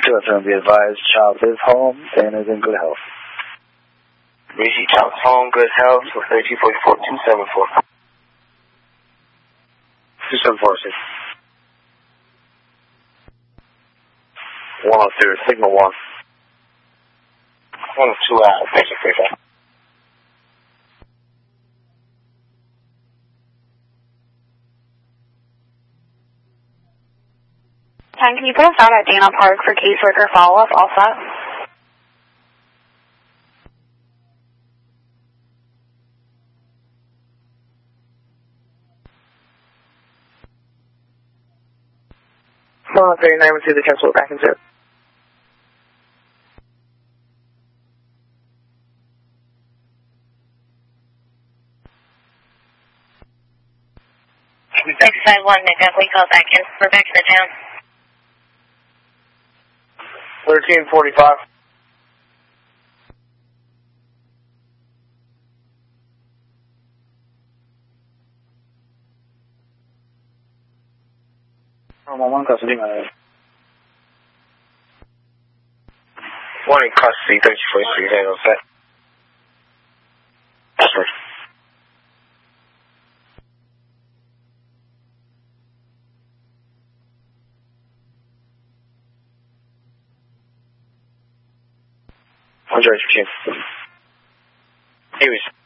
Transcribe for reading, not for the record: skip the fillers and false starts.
2FM, be advised, child is home and is in good health. Receive child is home, good health, for 3244 274. 274, 102, signal 1. 102 out, thank you for that. Can you put us out at Dana Park for caseworker follow-up also? Well, 39 would see the cancel back into it. Side 1, we call back in. We're back to the town. 1345. One custody, One in custody, 3243, hang on set. That's right. Andre, he was